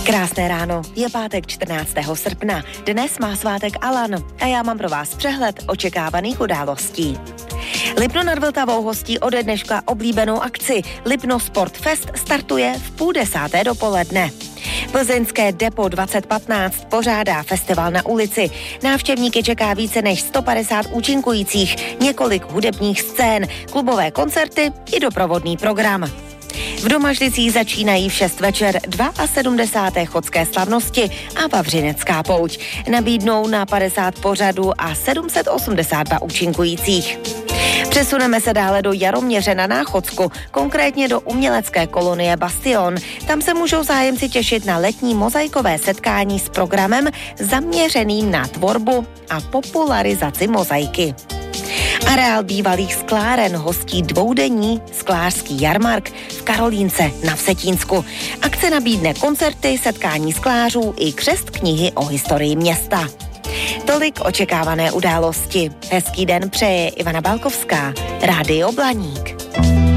Krásné ráno, je pátek 14. srpna. Dnes má svátek Alan a já mám pro vás přehled očekávaných událostí. Lipno nad Vltavou hostí ode dneška oblíbenou akci. Lipno Sport Fest startuje v 9:30 dopoledne. Plzeňské Depo 2015 pořádá festival na ulici. Návštěvníky čeká více než 150 účinkujících, několik hudebních scén, klubové koncerty i doprovodný program. V Domažlicích začínají v 6 večer 72. chodské slavnosti a Vavřinecká pouť. Nabídnou na 50 pořadů a 782 účinkujících. Přesuneme se dále do Jaroměře na Náchodsku, konkrétně do umělecké kolonie Bastion. Tam se můžou zájemci těšit na letní mozaikové setkání s programem zaměřeným na tvorbu a popularizaci mozaiky. Areál bývalých skláren hostí dvoudenní sklářský jarmark v Karolínce na Vsetínsku. Akce nabídne koncerty, setkání sklářů i křest knihy o historii města. Tolik očekávané události. Hezký den přeje Ivana Balkovská, Rádio Blaník.